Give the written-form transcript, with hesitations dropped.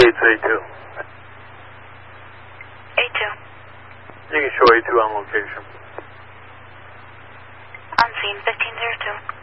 Gates A2. A2. You can show A2 on location. On scene 1502.